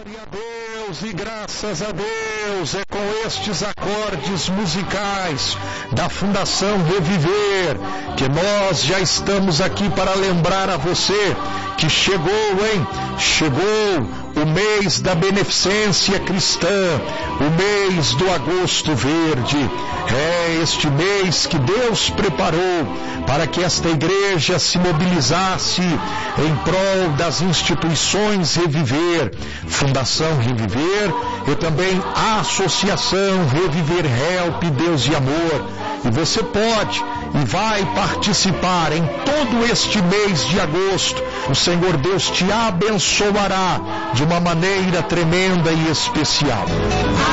Glória a Deus e graças a Deus, é com estes acordes musicais da Fundação Reviver que nós já estamos aqui para lembrar a você que chegou o mês da beneficência cristã, o mês do agosto verde. É este mês que Deus preparou para que esta igreja se mobilizasse em prol das instituições Reviver, Fundação Reviver e também a Associação Reviver Help Deus e Amor. E você pode e vai participar em todo este mês de agosto. O Senhor Deus te abençoará de uma maneira tremenda e especial.